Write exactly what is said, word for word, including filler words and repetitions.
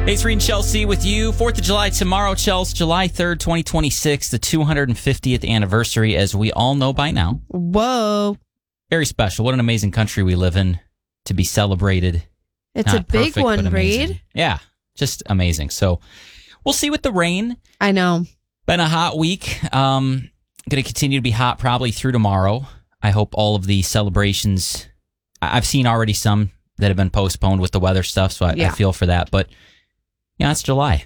Hey, it's Reed and Chelsea with you. fourth of July tomorrow, Chelsea, July third, twenty twenty-six, the two hundred fiftieth anniversary, as we all know by now. Whoa. Very special. What an amazing country we live in to be celebrated. It's Not a big perfect, one, but amazing. Reed. Yeah, just amazing. So we'll see with the rain. I know. Been a hot week. Um, going to continue to be hot probably through tomorrow. I hope all of the celebrations, I- I've seen already some that have been postponed with the weather stuff, so I, Yeah. I feel for that. But yeah, it's July.